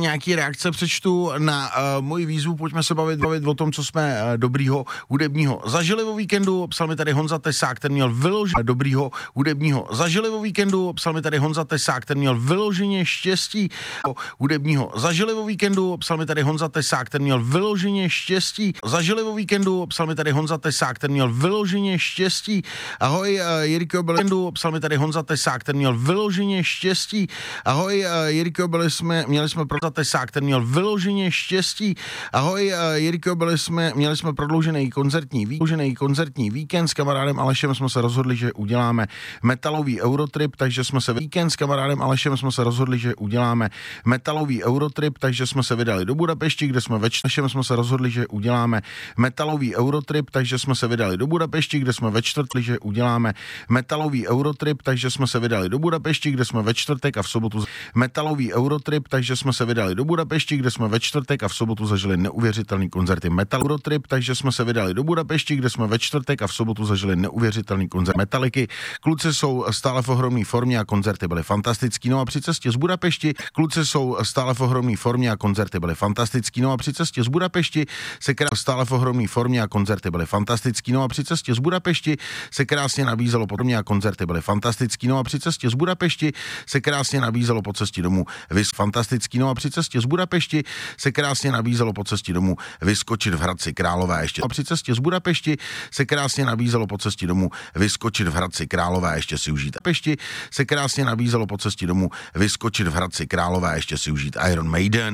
nějaký reakce přečtu na moji výzvu. Pojďme se bavit o tom, co jsme dobrýho hudebního zažili o víkendu. Psal mi tady Honza Tesák, ten měl vyloženě dobrýho hudebního zažili o víkendu. Psal mi tady Honza Tesák, ten měl vyloženě štěstí hudebního zažili o víkendu. Psal mi tady Honza Tesák, ten měl vyloženě štěstí zažili o víkendu. Psal mi tady Honza Tesák, ten měl vyloženě štěstí. Ahoj, Jirko, psal mi tady Honza Tesák, ten měl vyloženě štěstí. Ahoj, Jirko, měli jsme pro Tesák, ten měl vyloženě štěstí. Ahoj, Jirko, měli jsme prodloužený koncertní víkend s kamarádem Alešem jsme se rozhodli, že uděláme metalový Eurotrip, takže jsme se vydali do Budapešti, kde jsme ve čtvrtek a v sobotu zažili neuvěřitelný koncerty Metaliky. Kluci jsou stále v ohromné formě a koncerty byly fantastický. No a při cestě z Budapešti se krásně nabízelo po cestě domů vyskočit v Hradci Králové ještě. A při cestě z Budapešti se krásně nabízelo po cestě domů vyskočit v Hradci Králové ještě si užít. Iron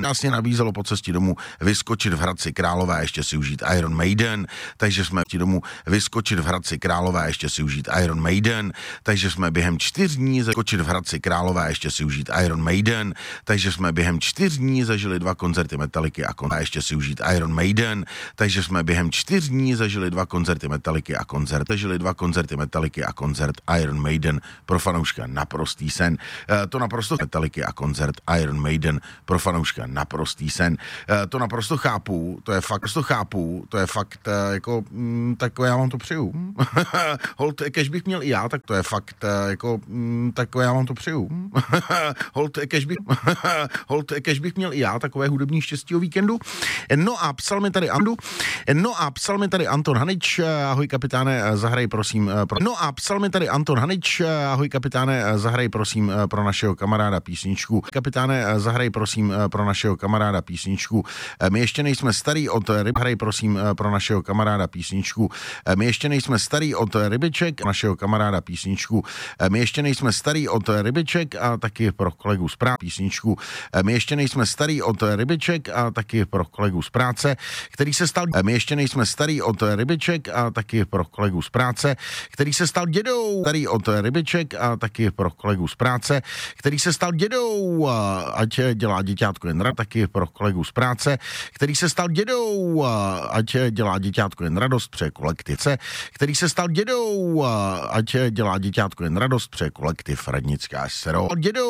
Maiden. Takže jsme během 4 dní zažili 2 koncerty Metaliky a koncert Iron Maiden pro fanouška naprostý sen. To naprosto chápu, to je fakt jako takové, já vám to přeju. Holt, kež bych měl i já, tak to je fakt jako takové, já vám to přeju. Holt, kež bych měl i já takové hudební štěstí o víkendu. No a psal mi tady Anton Hanič, ahoj kapitáne, zahraj prosím pro našeho kamaráda písničku. My ještě nejsme starý od Rybiček a taky pro kolegu z práce. Který se stal dědou, ať dělá děťátko jen radost, přeje kolektice. Který se stal dědou, ať dělá děťátko jen radost, přeje kolektiv Radnická SRO.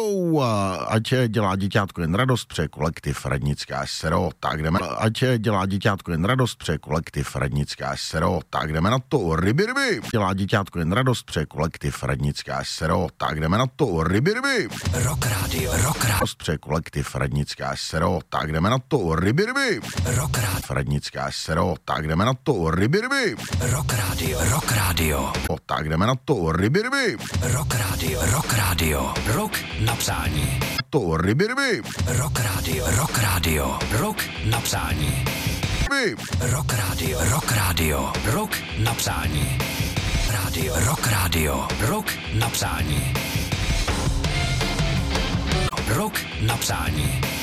Tak jdeme, ať dělá děťátko jen radost, přeje kolektiv Radnická SRO. Tak jdeme na to, ryby. Dělá děťátko jen radost, přeje kolektiv Radnická SRO. Tak jdeme na to, ryby. Rock Radio. Přeje kolektiv Radnická SRO. Tak jdeme na to, ryby. Rock Radnická SRO. Tak jdeme na to, ryby. Rock Radio. Tak jdeme na to, ryby. Rock Radio. Rock na přání. To ryby. Rock Radio. Rock na přání. Rock Radio. Rock na přání. Rock Radio. Rock na přání. Rock na přání.